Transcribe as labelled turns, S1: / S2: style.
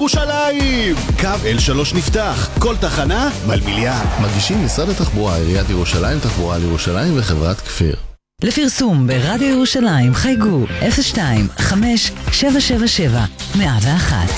S1: ירושלים! קו L3 נפתח, כל תחנה מלמיליאן.
S2: מגישים משרד התחבורה, עיריית ירושלים, תחבורה לירושלים וחברת כפיר.
S3: לפרסום ברדיו ירושלים חייגו 02-5777-101.